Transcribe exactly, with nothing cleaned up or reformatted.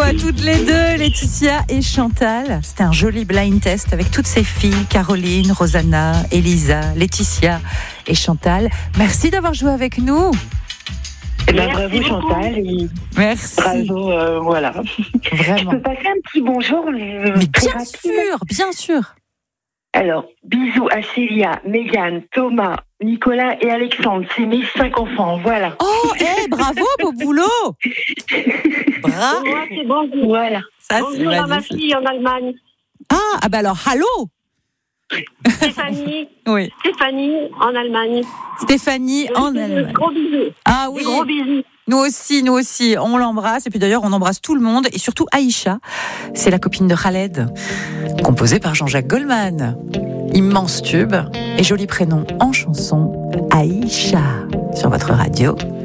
à toutes les deux, Laetitia et Chantal. C'était un joli blind test avec toutes ces filles, Caroline, Rosanna, Elisa, Laetitia et Chantal. Merci d'avoir joué avec nous. Eh ben, bravo Chantal. Et Merci. Bravo, euh, voilà. Vraiment. Je peux passer un petit bonjour. euh, Mais très bien rapide. sûr, bien sûr. Alors, bisous à Célia, Mégane, Thomas, Nicolas et Alexandre. C'est mes cinq enfants, voilà. Oh, eh, bravo, beau boulot. Bravo. Moi, c'est bonjour. Voilà. Ça, c'est Bonjour à ma magnifique. fille en Allemagne. Ah, ah bah alors, allô. Stéphanie. Oui. Stéphanie en Allemagne. Stéphanie en Des Allemagne. Gros bisous. Ah Des oui. gros bisous. Nous aussi, nous aussi, on l'embrasse. Et puis d'ailleurs, on embrasse tout le monde. Et surtout Aïcha, c'est la copine de Khaled, composée par Jean-Jacques Goldman. Immense tube et joli prénom en chanson, Aïcha, sur votre radio.